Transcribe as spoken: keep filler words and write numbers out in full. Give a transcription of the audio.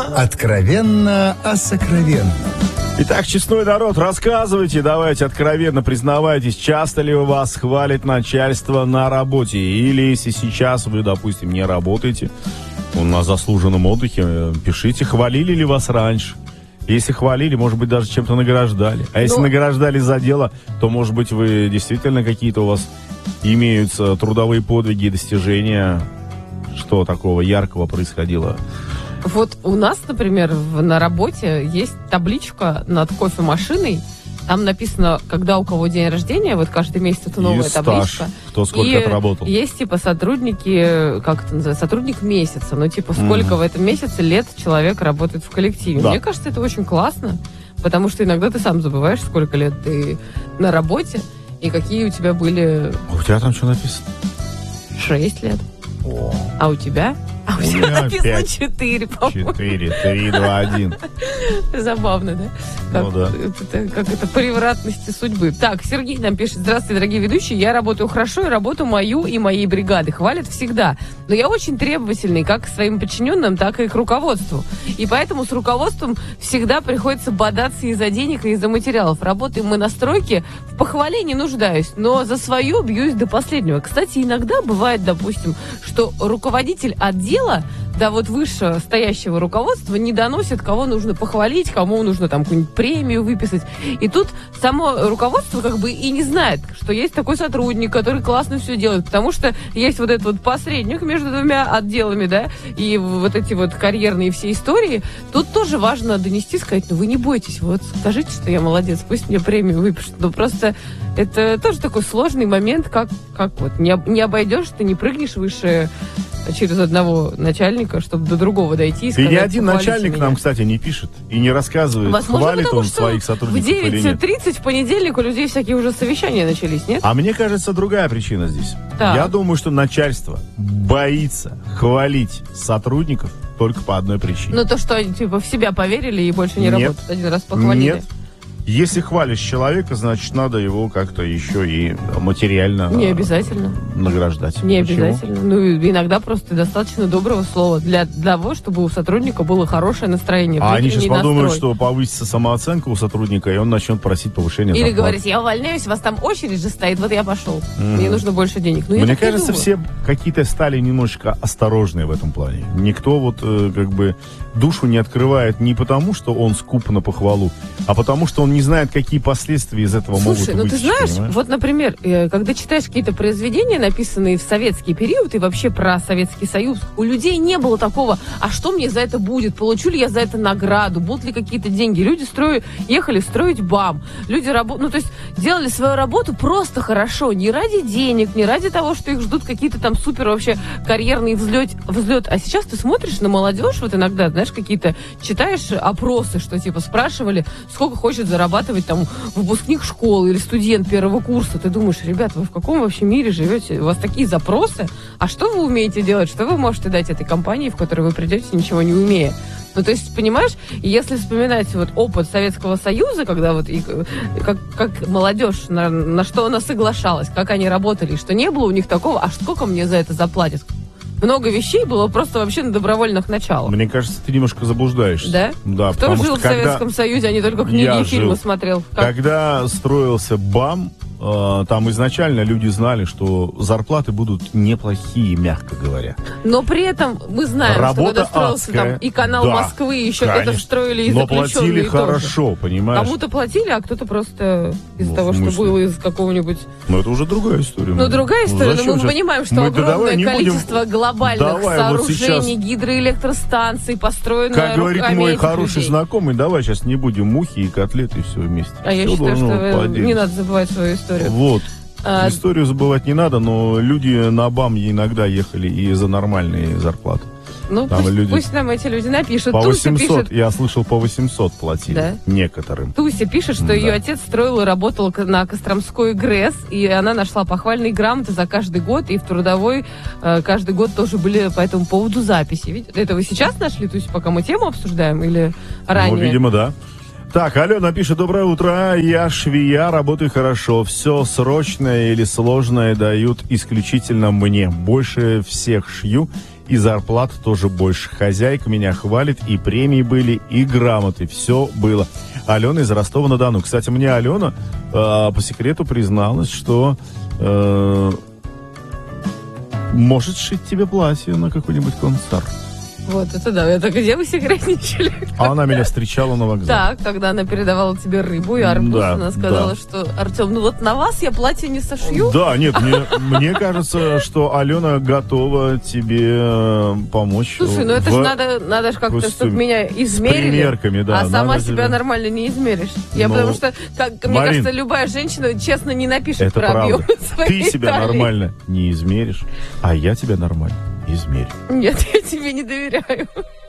Откровенно о сокровенном. Итак, честной народ, рассказывайте, давайте откровенно признавайтесь, часто ли вас хвалит начальство на работе, или если сейчас вы, допустим, не работаете, на заслуженном отдыхе, пишите, хвалили ли вас раньше. Если хвалили, может быть, даже чем-то награждали. А если Но... награждали за дело, то, может быть, вы действительно какие-то у вас имеются трудовые подвиги и достижения. Что такого яркого происходило? Вот у нас, например, в, на работе есть табличка над кофемашиной. Там написано, когда у кого день рождения, вот каждый месяц это новая и табличка. Стаж, кто сколько и отработал. Есть типа сотрудники, как это называется, сотрудник месяца. Ну, типа, сколько mm. в этом месяце лет человек работает в коллективе. Да. Мне кажется, это очень классно, потому что иногда ты сам забываешь, сколько лет ты на работе и какие у тебя были... А у тебя там что написано? Шесть лет. О. А у тебя? А у тебя написано четыре, по-моему. Четыре, три, два, один. Забавно, да? Как, ну да. Это, как это превратности судьбы. Так, Сергей нам пишет. Здравствуйте, дорогие ведущие. Я работаю хорошо, и работу мою и моей бригады хвалят всегда. Но я очень требовательный как к своим подчиненным, так и к руководству. И поэтому с руководством всегда приходится бодаться из-за денег и из-за материалов. Работаем мы на стройке, в похвале не нуждаюсь, но за свое бьюсь до последнего. Кстати, иногда бывает, допустим, что руководитель отдела, да вот выше стоящего руководства не доносит, кого нужно похвалить, кому нужно там какую-нибудь премию выписать. И тут само руководство как бы и не знает, что есть такой сотрудник, который классно все делает, потому что есть вот этот вот посредник между двумя отделами, да, и вот эти вот карьерные все истории. Тут тоже важно донести, сказать, ну вы не бойтесь, вот скажите, что я молодец, пусть мне премию выпишут. Ну просто это тоже такой сложный момент, как, как вот не, не обойдешь, ты не прыгнешь выше через одного начальника, чтобы до другого дойти и сказать, и ни один начальник меня. Нам, кстати, не пишет и не рассказывает, возможно, хвалит потому, он своих сотрудников или нет. В девять тридцать в понедельник у людей всякие уже совещания начались, нет? А мне кажется, другая причина здесь. Так. Я думаю, что начальство боится хвалить сотрудников только по одной причине. Ну, то, что они типа в себя поверили и больше не нет. работают. Один раз похвалили. Нет. Если хвалишь человека, значит, надо его как-то еще и материально не обязательно награждать. Не Почему? обязательно. Ну, иногда просто достаточно доброго слова для того, чтобы у сотрудника было хорошее настроение. А они сейчас подумают, настрой. что повысится самооценка у сотрудника, и он начнет просить повышения Или зарплаты. говорить, я увольняюсь, у вас там очередь же стоит, вот я пошел. Mm-hmm. Мне нужно больше денег. Ну, мне кажется, все какие-то стали немножечко осторожные в этом плане. Никто вот э, как бы душу не открывает не потому, что он скуп на похвалу, а потому, что он не знает, какие последствия из этого Слушай, могут ну вытечь, ты знаешь, понимаешь? вот, например, когда читаешь какие-то произведения, написанные в советский период и вообще про Советский Союз, у людей не было такого, а что мне за это будет, получу ли я за это награду, будут ли какие-то деньги. Люди строили, ехали строить БАМ, люди работали, ну то есть делали свою работу просто хорошо, не ради денег, не ради того, что их ждут какие-то там супер вообще карьерный взлет, взлет. А сейчас ты смотришь на молодежь, вот иногда, знаешь, какие-то читаешь опросы, что типа спрашивали, сколько хочет зарабатывать там выпускник школы или студент первого курса. Ты думаешь, ребят, вы в каком вообще мире живете? У вас такие запросы? А что вы умеете делать? Что вы можете дать этой компании, в которой вы придете, ничего не умея? Ну, то есть, понимаешь, если вспоминать вот опыт Советского Союза, когда вот и, как, как молодежь, на, на что она соглашалась, как они работали, что не было у них такого, а сколько мне за это заплатят? Много вещей было просто вообще на добровольных началах. Мне кажется, ты немножко заблуждаешься. Да? Да. Кто жил в когда... Советском Союзе, а не только книги и фильмы смотрел? Как? Когда строился БАМ, э, там изначально люди знали, что зарплаты будут неплохие, мягко говоря. Но при этом мы знаем, работа что когда строился там и канал да, Москвы, еще конечно. Это строили и но платили хорошо, тоже. Понимаешь? Кому-то платили, а кто-то просто из-за ну, того, что было из какого-нибудь... Ну, это уже другая история. Ну, другая история, но мы сейчас? понимаем, что мы огромное количество будем... глобальных давай сооружений, вот сейчас... гидроэлектростанций, построенных как говорит мой хороший людей. знакомый, давай сейчас не будем мухи и котлеты и все вместе. А все я считаю, что не надо забывать свою историю. Вот. А... Историю забывать не надо, но люди на БАМ иногда ехали и за нормальные зарплаты. Ну, пусть, люди... пусть нам эти люди напишут. По Туся восемьсот, пишет... я слышал, по восемьсот платили, да? Некоторым. Туся пишет, что да. ее отец строил и работал на Костромской ГРЭС, и она нашла похвальные грамоты за каждый год, и в трудовой э, каждый год тоже были по этому поводу записи. Это вы сейчас нашли, Туся, пока мы тему обсуждаем, или ранее? Ну, видимо, да. Так, Алена пишет: доброе утро, я швея, работаю хорошо, все срочное или сложное дают исключительно мне, больше всех шью И зарплата тоже больше. Хозяйка меня хвалит, и премии были, и грамоты. Все было. Алена из Ростова-на-Дону. Кстати, мне Алена э, по секрету призналась, что э, может шить тебе платье на какой-нибудь концерт. Вот это да, это где вы секретничали? А она меня встречала на вокзале. Так, когда она передавала тебе рыбу и арбуз, Да, она сказала, да. что, Артем, ну вот на вас я платье не сошью. Да, нет, мне, мне кажется, что Алена готова тебе э, помочь. Слушай, ну это в же надо, надо же как-то, костюме. чтобы меня измерили. С примерками, да. А сама Надо себя тебе- нормально не измеришь. Я Ну, потому что, как, мне Марин, кажется, любая женщина честно не напишет Это про объем правда. своей Ты себя талии. нормально не измеришь, а я тебя нормально измерю. Нет, я тебе не доверяю.